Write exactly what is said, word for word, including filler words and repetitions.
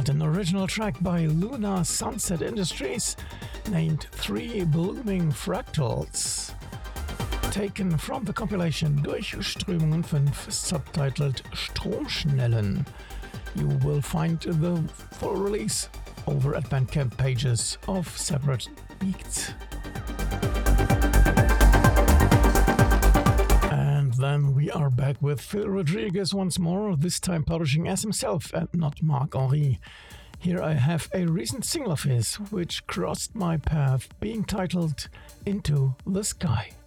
and an original track by Luna Sunset Industries named Three Blooming Fractals, taken from the compilation Durchströmungen five, subtitled Stromschnellen. You will find the full release over at Bandcamp pages of Separate Beats. And then we are back with Phil Rodriguez once more, this time publishing as himself and not Marc-Henri. Here I have a recent single of his which crossed my path, being titled Into the Sky.